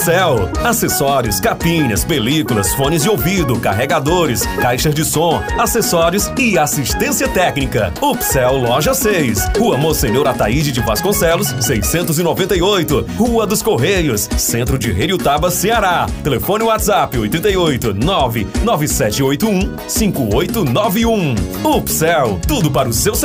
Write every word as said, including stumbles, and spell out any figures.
Upsell, acessórios, capinhas, películas, fones de ouvido, carregadores, caixas de som, acessórios e assistência técnica. Upsell Loja seis, Rua Monsenhor Ataíde de Vasconcelos, seiscentos e noventa e oito, Rua dos Correios, Centro de Heriotaba, Ceará. Telefone WhatsApp oito oito nove nove sete oito um cinco oito nove um. Upsell, tudo para o seu